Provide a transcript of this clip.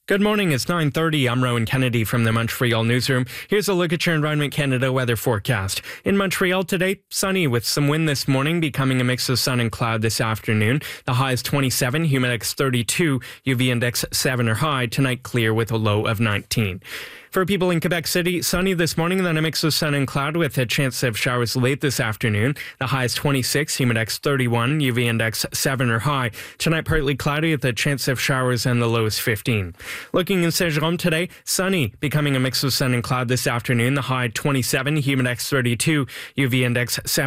Good morning, it's 9:30. I'm Rowan Kennedy from the Montreal Newsroom. Here's a look at your Environment Canada weather forecast. In Montreal today, sunny with some wind this morning, becoming a mix of sun and cloud this afternoon. The high is 27, humidex 32, UV index 7 or high. Tonight clear with a low of 19. For people in Quebec City, sunny this morning, then a mix of sun and cloud with a chance of showers late this afternoon. The high is 26, humidex 31, UV index 7 or high. Tonight partly cloudy with a chance of showers and the low is 15. Looking in Saint-Jérôme today, sunny, becoming a mix of sun and cloud this afternoon. The high 27, humidex 32, UV index 7.